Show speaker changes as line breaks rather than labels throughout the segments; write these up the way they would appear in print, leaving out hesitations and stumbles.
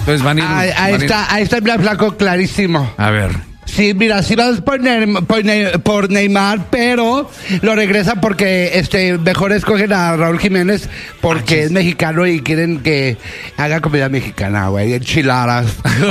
Entonces van a ir.
Ahí está el flaco clarísimo.
A ver.
Sí, mira, sí vas por Neymar, pero lo regresan porque mejor escogen a Raúl Jiménez porque es mexicano y quieren que haga comida mexicana, güey, enchiladas.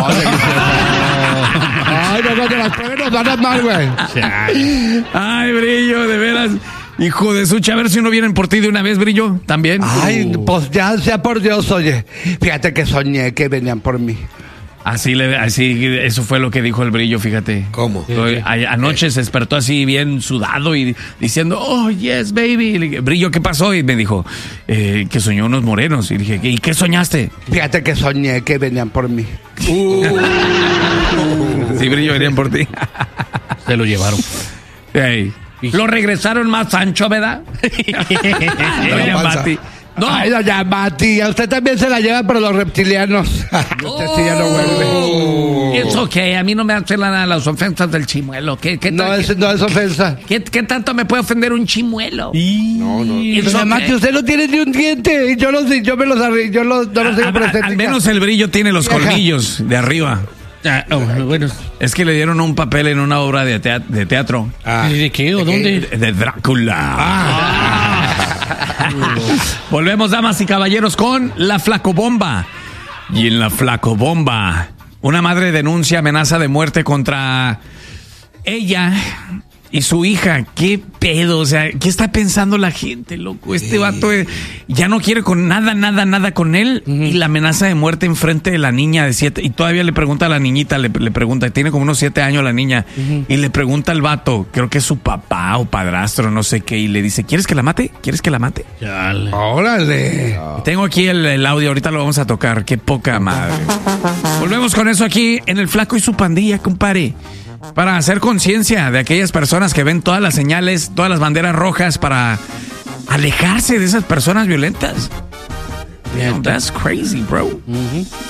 Ay, no, cuando las prueben nos van a mal, güey.
Ay, Brillo, de veras. Hijo de sucha, a ver si no vienen por ti de una vez, Brillo, también.
Ay, pues ya sea por Dios, oye. Fíjate que soñé que venían por mí.
Así, eso fue lo que dijo el Brillo, fíjate.
¿Cómo?
Anoche se despertó así bien sudado y diciendo, oh, yes, baby. Le dije, Brillo, ¿qué pasó? Y me dijo, que soñó unos morenos. Y dije, ¿y qué soñaste?
Fíjate que soñé que venían por mí.
Sí, Brillo, venían por ti.
Se lo llevaron.
Hey. Lo regresaron más ancho, ¿verdad? Doña Mati.
No. Ay, doña Mati, a usted también se la lleva, pero los reptilianos. Usted sí ya no vuelve.
Es ok, a mí no me hacen las ofensas del chimuelo.
No es ofensa.
¿Qué tanto me puede ofender un chimuelo?
No.
Doña Mati, usted no tiene ni un diente. Y yo no los sigo presente.
Al menos el Brillo tiene los colmillos de arriba.
Bueno.
Es que le dieron un papel en una obra de teatro.
¿De qué o dónde?
De Drácula. Volvemos, damas y caballeros, con la Flacobomba. Y en la Flacobomba, una madre denuncia amenaza de muerte contra ella y su hija. ¿Qué pedo? O sea, ¿qué está pensando la gente, loco? Este vato ya no quiere con nada con él. Y la amenaza de muerte enfrente de la niña de 7. Y todavía le pregunta a la niñita, le pregunta, tiene como unos 7 años la niña. Y le pregunta al vato, creo que es su papá o padrastro, no sé qué. Y le dice, ¿quieres que la mate? ¿Quieres que la mate?
Chale.
Órale.
Tengo aquí el audio, ahorita lo vamos a tocar. Qué poca madre. Volvemos con eso aquí en El Flaco y su pandilla, compadre. Para hacer conciencia de aquellas personas que ven todas las señales, todas las banderas rojas, para alejarse de esas personas violentas. That's crazy, bro.